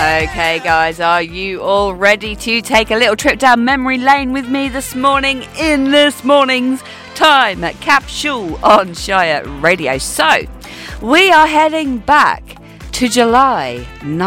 Okay, guys, are you all ready to take a little trip down memory lane with me this morning in this morning's Time Capsule on Shire Radio? So, we are heading back to July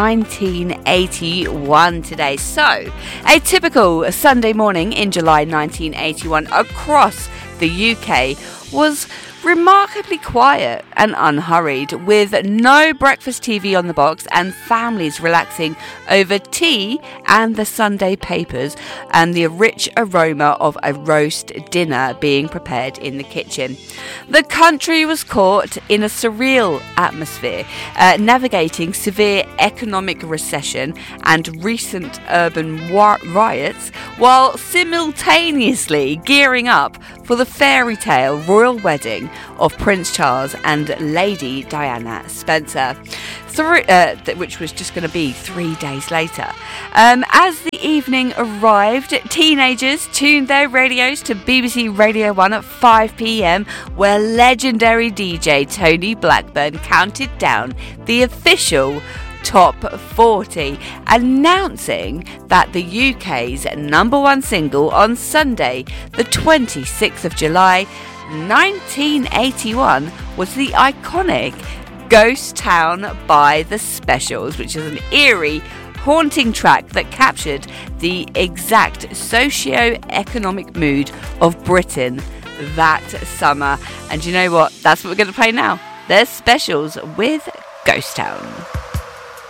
1981 today. So, a typical Sunday morning in July 1981 across the UK was remarkably quiet and unhurried, with no breakfast TV on the box and families relaxing over tea and the Sunday papers, and the rich aroma of a roast dinner being prepared in the kitchen. The country was caught in a surreal atmosphere, navigating severe economic recession and recent urban riots, while simultaneously gearing up for the fairy tale royal wedding of Prince Charles and Lady Diana Spencer, which was just going to be 3 days later. As the evening arrived, teenagers tuned their radios to BBC Radio 1 at 5 p.m, where legendary DJ Tony Blackburn counted down the official Top 40, announcing that the UK's number one single on Sunday, the 26th of July 1981, was the iconic Ghost Town by The Specials, which is an eerie, haunting track that captured the exact socio-economic mood of Britain that summer. And you know what? That's what we're going to play now. There's Specials with Ghost Town.